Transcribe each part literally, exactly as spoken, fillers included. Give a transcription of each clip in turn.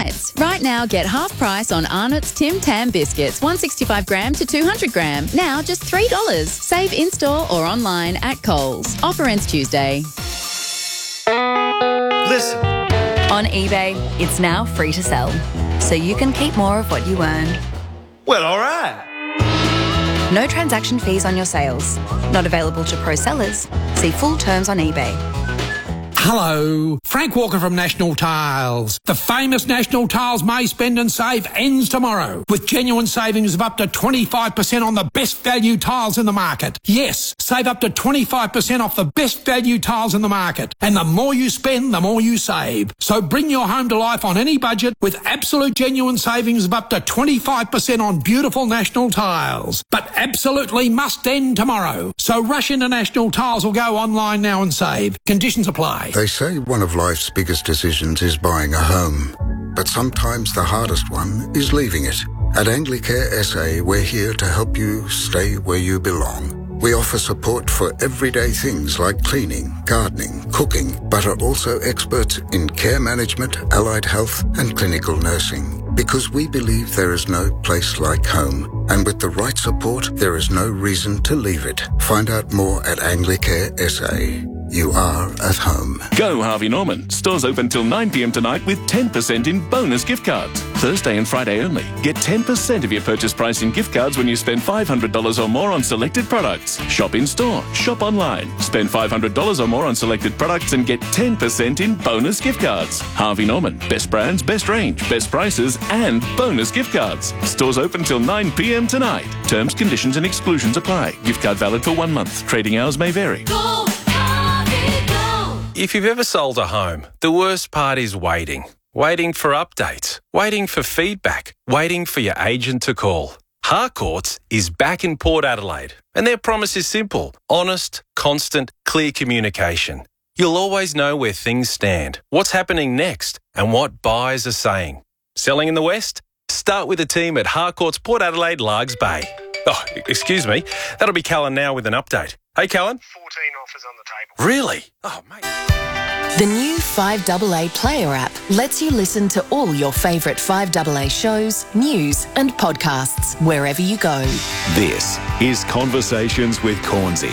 Nights. Right now, get half price on Arnott's Tim Tam biscuits, one sixty-five gram to two hundred gram. Now just three dollars. Save in-store or online at Coles. Offer ends Tuesday. Listen. On eBay, it's now free to sell, so you can keep more of what you earn. Well, all right. No transaction fees on your sales. Not available to pro sellers. See full terms on eBay. Hello, Frank Walker from National Tiles. The famous National Tiles May Spend and Save ends tomorrow with genuine savings of up to twenty-five percent on the best value tiles in the market. Yes, save up to twenty-five percent off the best value tiles in the market. And the more you spend, the more you save. So bring your home to life on any budget with absolute genuine savings of up to twenty-five percent on beautiful National Tiles. But absolutely must end tomorrow. So rush into National Tiles or go online now and save. Conditions apply. They say one of life's biggest decisions is buying a home, but sometimes the hardest one is leaving it. At Anglicare S A, we're here to help you stay where you belong. We offer support for everyday things like cleaning, gardening, cooking, but are also experts in care management, allied health, and clinical nursing. Because we believe there is no place like home, and with the right support, there is no reason to leave it. Find out more at Anglicare S A. You are at home. Go Harvey Norman. Stores open till nine p.m. tonight with ten percent in bonus gift cards. Thursday and Friday only. Get ten percent of your purchase price in gift cards when you spend five hundred dollars or more on selected products. Shop in store. Shop online. Spend five hundred dollars or more on selected products and get ten percent in bonus gift cards. Harvey Norman. Best brands, best range, best prices and bonus gift cards. Stores open till nine p.m. tonight. Terms, conditions and exclusions apply. Gift card valid for one month. Trading hours may vary. Go! If you've ever sold a home, the worst part is waiting. Waiting for updates. Waiting for feedback. Waiting for your agent to call. Harcourts is back in Port Adelaide, and their promise is simple. Honest, constant, clear communication. You'll always know where things stand, what's happening next, and what buyers are saying. Selling in the West? Start with the team at Harcourts Port Adelaide, Largs Bay. Oh, excuse me. That'll be Callan now with an update. Hey, Callan. fourteen offers on the table. Really? Oh, mate. The new five A A Player app lets you listen to all your favourite five A A shows, news and podcasts wherever you go. This is Conversations with Cornsey.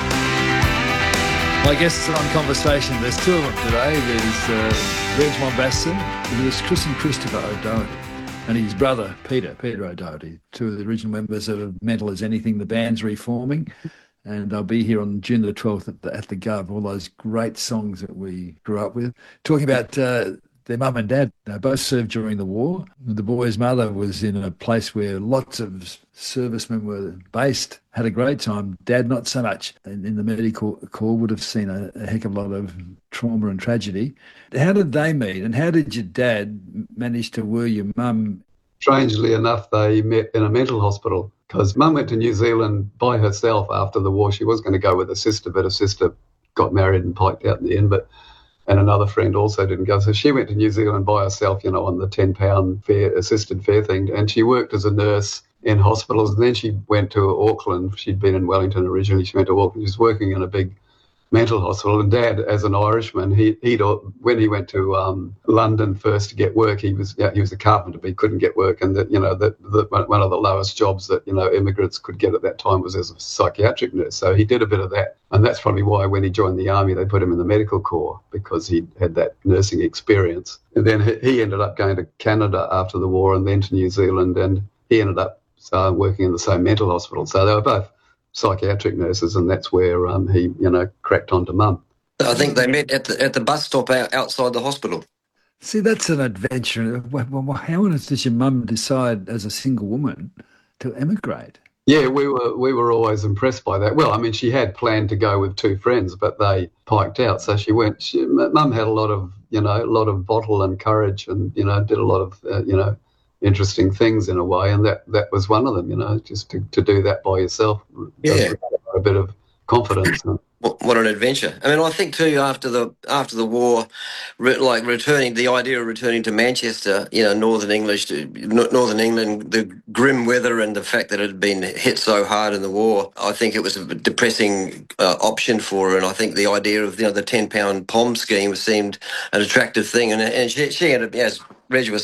My guests on Conversation, there's two of them today. There's uh, Reg Mombasson and there's Chris and Christopher O'Doherty. And his brother, Peter, Peter O'Doherty, two of the original members of Mental as Anything. The band's reforming. And they'll be here on June the twelfth at the, at the Gov, all those great songs that we grew up with. Talking about uh, their mum and dad. They both served during the war. The boy's mother was in a place where lots of servicemen were based, had a great time. Dad, not so much. In, in the medical corps, would have seen a, a heck of a lot of trauma and tragedy. How did they meet, and how did your dad manage to woo your mum? Strangely enough, they met in a mental hospital because Mum went to New Zealand by herself after the war. She was going to go with her sister, but her sister got married and piked out in the end. But and another friend also didn't go. So she went to New Zealand by herself, you know, on the ten pound fare, assisted fare thing. And she worked as a nurse in hospitals. And then she went to Auckland. She'd been in Wellington originally. She went to Auckland. She was working in a big mental hospital. And Dad, as an Irishman, he he when he went to um, London first to get work, he was yeah, he was a carpenter, but he couldn't get work. And that you know that one of the lowest jobs that you know immigrants could get at that time was as a psychiatric nurse. So he did a bit of that, and that's probably why when he joined the army, they put him in the medical corps because he had that nursing experience. And then he, he ended up going to Canada after the war, and then to New Zealand, and he ended up uh, working in the same mental hospital. So they were both psychiatric nurses, and that's where um, he, you know, cracked onto Mum. I think they met at the at the bus stop out, outside the hospital. See, that's an adventure. How on earth did your mum decide, as a single woman, to emigrate? Yeah, we were we were always impressed by that. Well, I mean, she had planned to go with two friends, but they piked out. So she went. She, Mum had a lot of, you know, a lot of bottle and courage, and you know, did a lot of, uh, you know. interesting things in a way, and that that was one of them, you know, just to, to do that by yourself. Yeah, a bit of confidence. What, what an adventure! I mean, I think too after the after the war, re, like returning, the idea of returning to Manchester, you know, Northern English, Northern England, the grim weather and the fact that it had been hit so hard in the war, I think it was a depressing uh, option for her. And I think the idea of, you know, the ten pound P O M scheme seemed an attractive thing, and and she, she ended up, as Reg was